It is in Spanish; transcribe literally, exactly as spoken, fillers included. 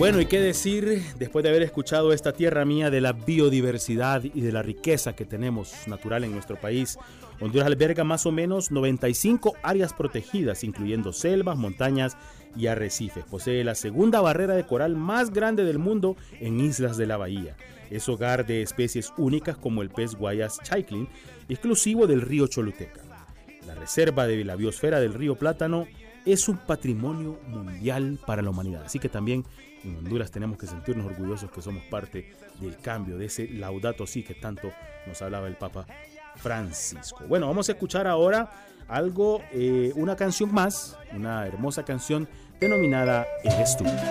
Bueno, ¿y qué decir después de haber escuchado esta tierra mía de la biodiversidad y de la riqueza que tenemos natural en nuestro país? Honduras alberga más o menos noventa y cinco áreas protegidas, incluyendo selvas, montañas y arrecifes. Posee la segunda barrera de coral más grande del mundo en islas de la bahía. Es hogar de especies únicas como el pez Guayas chaiklin, exclusivo del río Choluteca. La reserva de la biosfera del río Plátano es un patrimonio mundial para la humanidad. Así que también en Honduras tenemos que sentirnos orgullosos que somos parte del cambio, de ese Laudato Si que tanto nos hablaba el Papa Francisco. Bueno, vamos a escuchar ahora algo, eh, una canción más, una hermosa canción denominada Eres Tú.